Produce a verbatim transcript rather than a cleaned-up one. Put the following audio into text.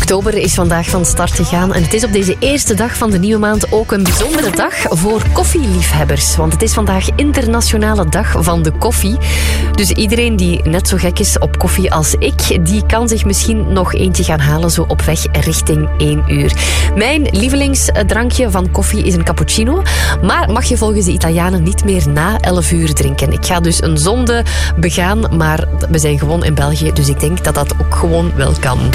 Oktober is vandaag van start gegaan en het is op deze eerste dag van de nieuwe maand ook een bijzondere dag voor koffieliefhebbers. Want het is vandaag Internationale Dag van de Koffie. Dus iedereen die net zo gek is op koffie als ik, die kan zich misschien nog eentje gaan halen zo op weg richting één uur. Mijn lievelingsdrankje van koffie is een cappuccino, maar mag je volgens de Italianen niet meer na elf uur drinken. Ik ga dus een zonde begaan, maar we zijn gewoon in België, dus ik denk dat dat ook gewoon wel kan.